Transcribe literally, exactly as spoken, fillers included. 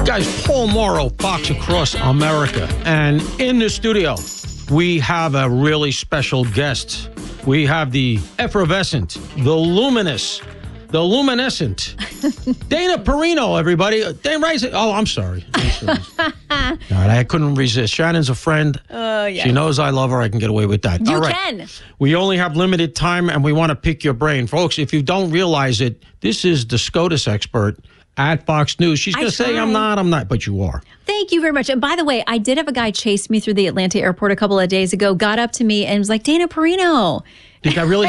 Guys, Paul Morrow, Fox Across America. And in the studio, we have a really special guest. We have the effervescent, the luminous, the luminescent, Dana Perino, everybody. Dana Rice. Oh, I'm sorry. I'm sorry. All right, I couldn't resist. Shannon's a friend. Oh, yeah. She knows I love her. I can get away with that. You All right. can. We only have limited time, and we want to pick your brain. Folks, if you don't realize it, this is the SCOTUS expert at Fox News. She's going to say, I'm not, I'm not, but you are. Thank you very much. And by the way, I did have a guy chase me through the Atlanta airport a couple of days ago, got up to me and was like, Dana Perino. Did I really